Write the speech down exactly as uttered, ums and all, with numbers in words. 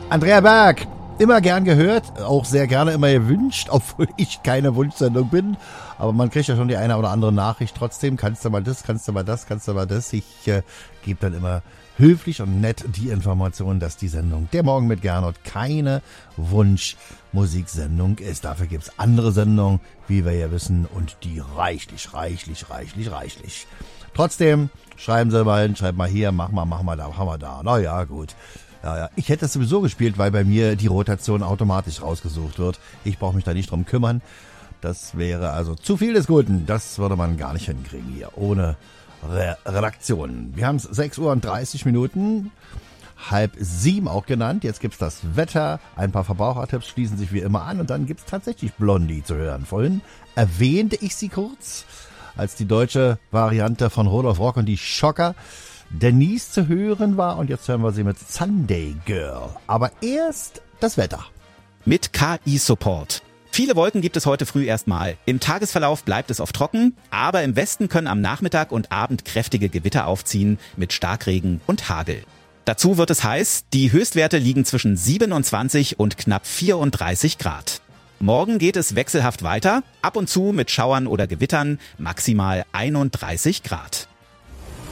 Andrea Berg, immer gern gehört, auch sehr gerne immer gewünscht, obwohl ich keine Wunschsendung bin. Aber man kriegt ja schon die eine oder andere Nachricht trotzdem. Kannst du mal das, kannst du mal das, kannst du mal das. Ich äh, gebe dann immer höflich und nett die Information, dass die Sendung Der Morgen mit Gernot keine Wunschmusiksendung ist. Dafür gibt's andere Sendungen, wie wir ja wissen, und die reichlich, reichlich, reichlich, reichlich. Trotzdem, schreiben Sie mal hin, schreib mal hier, mach mal, mach mal da, mach mal da. Na ja, gut. Ja, ja. Ich hätte es sowieso gespielt, weil bei mir die Rotation automatisch rausgesucht wird. Ich brauche mich da nicht drum kümmern. Das wäre also zu viel des Guten. Das würde man gar nicht hinkriegen hier, ohne Re- Redaktion. Wir haben es sechs Uhr und dreißig Minuten, halb sieben auch genannt. Jetzt gibt's das Wetter, ein paar Verbrauchertipps schließen sich wie immer an und dann gibt's tatsächlich Blondie zu hören. Vorhin erwähnte ich sie kurz als die deutsche Variante von Rudolf Rock und die Schocker. Denise zu hören war und jetzt hören wir sie mit Sunday Girl. Aber erst das Wetter. Mit K I-Support. Viele Wolken gibt es heute früh erstmal. Im Tagesverlauf bleibt es oft trocken, aber im Westen können am Nachmittag und Abend kräftige Gewitter aufziehen mit Starkregen und Hagel. Dazu wird es heiß, die Höchstwerte liegen zwischen siebenundzwanzig und knapp vierunddreißig Grad. Morgen geht es wechselhaft weiter, ab und zu mit Schauern oder Gewittern, maximal einunddreißig Grad.